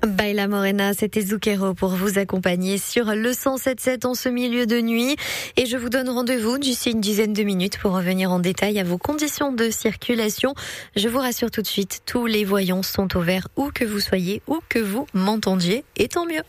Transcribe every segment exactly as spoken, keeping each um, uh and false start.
Baila Morena, c'était Zucchero pour vous accompagner sur le cent sept sept en ce milieu de nuit. Et je vous donne rendez-vous d'ici une dizaine de minutes pour revenir en détail à vos conditions de circulation. Je vous rassure tout de suite, tous les voyants sont au vert où que vous soyez, où que vous m'entendiez, et tant mieux.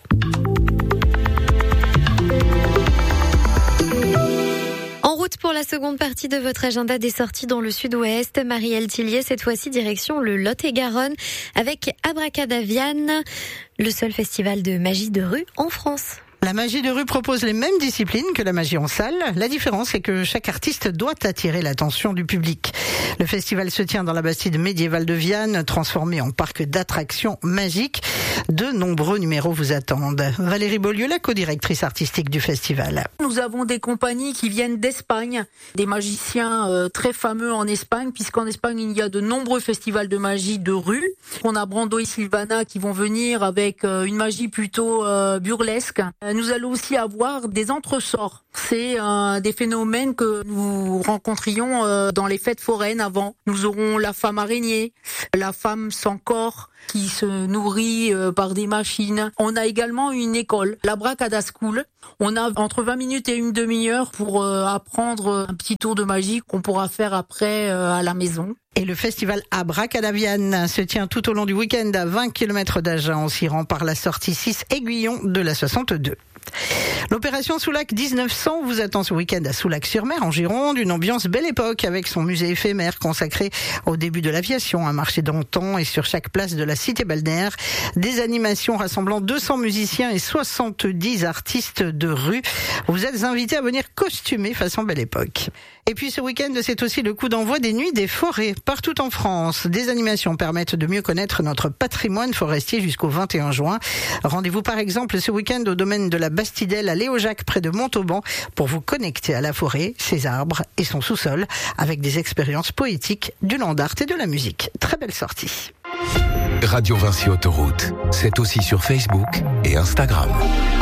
En route pour la seconde partie de votre agenda des sorties dans le sud-ouest, Marielle Tillier, cette fois-ci direction le Lot-et-Garonne avec Abracadavian, le seul festival de magie de rue en France. La magie de rue propose les mêmes disciplines que la magie en salle. La différence est que chaque artiste doit attirer l'attention du public. Le festival se tient dans la bastide médiévale de Viane, transformée en parc d'attractions magiques. De nombreux numéros vous attendent. Valérie Beaulieu, la co-directrice artistique du festival. Nous avons des compagnies qui viennent d'Espagne, des magiciens euh, très fameux en Espagne, puisqu'en Espagne il y a de nombreux festivals de magie de rue. On a Brando et Silvana qui vont venir avec euh, une magie plutôt euh, burlesque. Nous allons aussi avoir des entresorts. C'est euh, des phénomènes que nous rencontrions euh, dans les fêtes foraines avant. Nous aurons la femme araignée, la femme sans corps qui se nourrit euh, par des machines. On a également une école, l'Abracada School. On a entre vingt minutes et une demi-heure pour euh, apprendre un petit tour de magie qu'on pourra faire après euh, à la maison. Et le festival Abracadavian se tient tout au long du week-end à vingt kilomètres d'Agen. On s'y rend par la sortie six Aiguillon de la soixante-deux. L'opération Soulac dix-neuf cents vous attend ce week-end à Soulac-sur-Mer en Gironde, une ambiance belle époque avec son musée éphémère consacré au début de l'aviation, un marché d'antan et sur chaque place de la cité balnéaire, des animations rassemblant deux cents musiciens et soixante-dix artistes de rue. Vous êtes invités à venir costumer façon belle époque. Et puis ce week-end, c'est aussi le coup d'envoi des Nuits des forêts partout en France. Des animations permettent de mieux connaître notre patrimoine forestier jusqu'au vingt et un juin. Rendez-vous par exemple ce week-end au domaine de la Bastidelle à Léojac près de Montauban pour vous connecter à la forêt, ses arbres et son sous-sol avec des expériences poétiques, du land art et de la musique. Très belle sortie. Radio Vinci Autoroute, c'est aussi sur Facebook et Instagram.